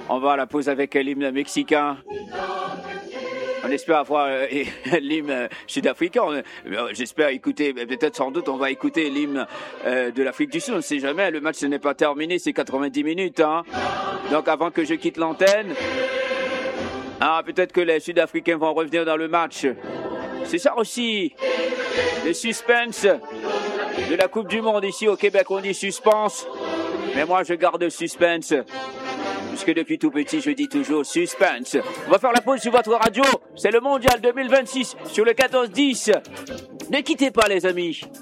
On va à la pause avec l'hymne mexicain. On espère avoir l'hymne sud-africain. J'espère écouter, peut-être sans doute, on va écouter l'hymne de l'Afrique du Sud. On ne sait jamais, le match n'est pas terminé, c'est 90 minutes. Hein. Donc avant que je quitte l'antenne, peut-être que les Sud-Africains vont revenir dans le match. C'est ça aussi, le suspense de la Coupe du Monde. Ici au Québec, on dit suspense. Mais moi, je garde suspense. Puisque depuis tout petit, je dis toujours suspense. On va faire la pause sur votre radio. C'est le Mondial 2026 sur le 14-10. Ne quittez pas, les amis.